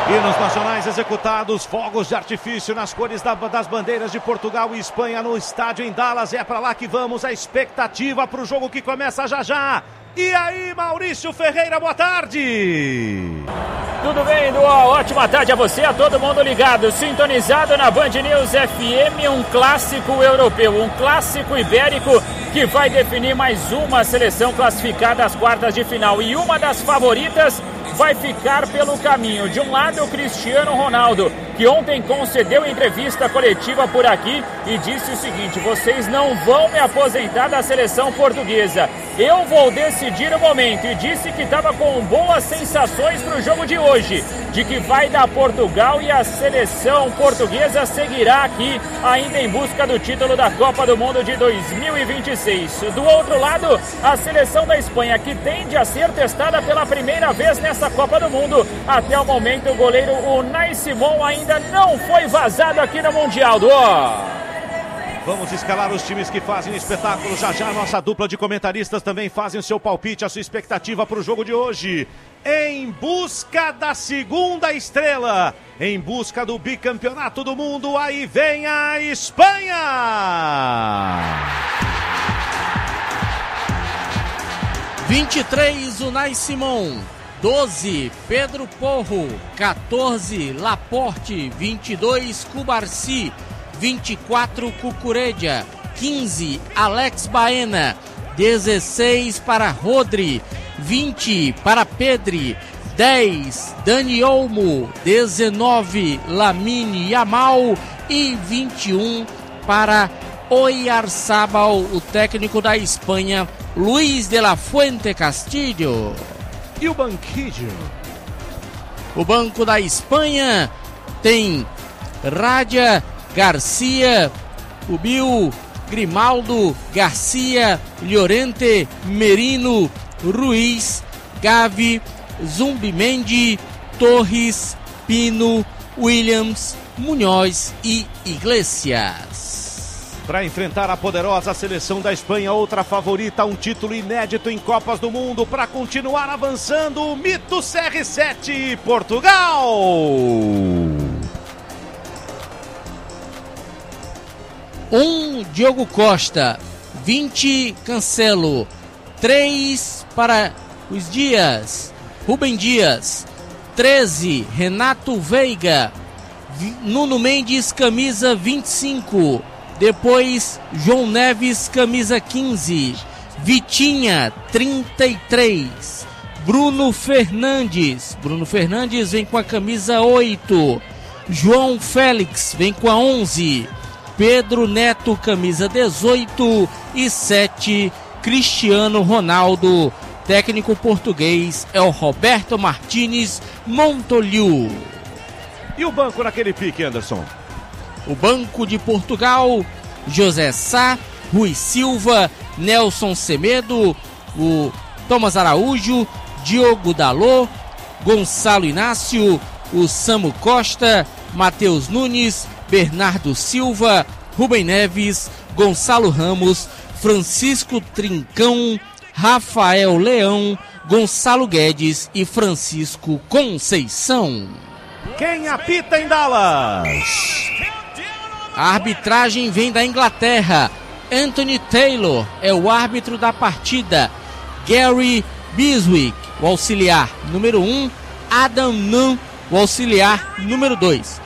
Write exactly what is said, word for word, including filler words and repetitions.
Hinos nacionais executados, fogos de artifício nas cores da, das bandeiras de Portugal e Espanha no estádio em Dallas. É para lá que vamos, a expectativa para o jogo que começa já já. E aí, Maurício Ferreira, boa tarde! Tudo bem, Duó? Ótima tarde a você, a todo mundo ligado, sintonizado na Band News F M, um clássico europeu, um clássico ibérico que vai definir mais uma seleção classificada às quartas de final. E uma das favoritas vai ficar pelo caminho. De um lado, o Cristiano Ronaldo, que ontem concedeu entrevista coletiva por aqui e disse o seguinte: vocês não vão me aposentar da seleção portuguesa, eu vou decidir o momento. E disse que estava com boas sensações para o jogo de hoje, de que vai dar Portugal e a seleção portuguesa seguirá aqui ainda em busca do título da Copa do Mundo de dois mil e vinte e seis. Do outro lado, a seleção da Espanha, que tende a ser testada pela primeira vez nessa Copa do Mundo. Até o momento, o goleiro Unai Simón ainda não foi vazado aqui no Mundial. Do Vamos escalar os times que fazem espetáculo. Já já a nossa dupla de comentaristas também fazem o seu palpite, a sua expectativa para o jogo de hoje. Em busca da segunda estrela, em busca do bicampeonato do mundo, aí vem a Espanha! vinte e três, Unai Simón. doze, Pedro Porro. quatorze, Laporte. vinte e dois, Cubarsí. vinte e quatro, Cucurella. quinze, Alex Baena. dezesseis para Rodri. vinte para Pedri. dez, Dani Olmo. dezenove, Lamine Yamal. E vinte e um para Oyarzabal, o técnico da Espanha, Luis de la Fuente Castillo. E o banquillo? O banco da Espanha tem Rádia, Garcia, Ubil, Grimaldo, Garcia, Llorente, Merino, Ruiz, Gavi, Zumbimendi, Torres, Pino, Williams, Munhoz e Iglesias. Para enfrentar a poderosa seleção da Espanha, outra favorita, um título inédito em Copas do Mundo, para continuar avançando, o mito C R sete, Portugal! um, Diogo Costa. vinte, Cancelo. três para os Dias, Rubem Dias. treze, Renato Veiga. Nuno Mendes, camisa vinte e cinco. Depois, João Neves, camisa quinze. Vitinha, trinta e três. Bruno Fernandes. Bruno Fernandes vem com a camisa oito. João Félix vem com a onze. Pedro Neto, camisa dezoito. E sete, Cristiano Ronaldo. Técnico português é o Roberto Martínez Montoliu. E o banco naquele pique, Anderson? O banco de Portugal: José Sá, Rui Silva, Nelson Semedo, o Thomas Araújo, Diogo Dalot, Gonçalo Inácio, o Samu Costa, Matheus Nunes, Bernardo Silva, Rubem Neves, Gonçalo Ramos, Francisco Trincão, Rafael Leão, Gonçalo Guedes e Francisco Conceição. Quem apita em Dallas? A arbitragem vem da Inglaterra. Anthony Taylor é o árbitro da partida. Gary Biswick, o auxiliar número um. Adam Nunn, o auxiliar número dois.